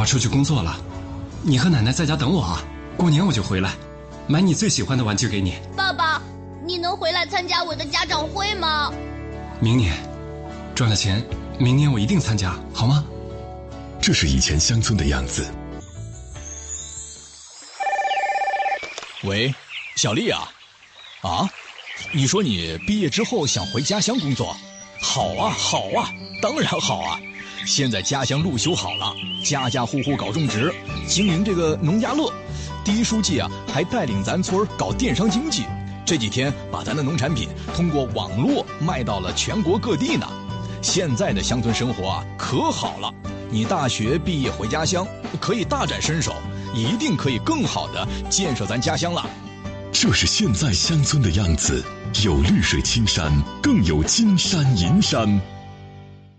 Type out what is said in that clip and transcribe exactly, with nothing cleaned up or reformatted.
爸出去工作了，你和奶奶在家等我啊，过年我就回来，买你最喜欢的玩具给你。 爸爸，你能回来参加我的家长会吗？ 明年赚了钱，明年我一定参加，好吗？ 这是以前乡村的样子。 喂，小丽啊，啊，你说你毕业之后想回家乡工作？好啊，好啊，当然好啊！现在家乡路修好了，家家户户搞种植，经营这个农家乐。第一书记啊，还带领咱村搞电商经济，这几天把咱的农产品通过网络卖到了全国各地呢。现在的乡村生活啊，可好了！你大学毕业回家乡，可以大展身手，一定可以更好的建设咱家乡了。 这是现在乡村的样子，有绿水青山，更有金山银山。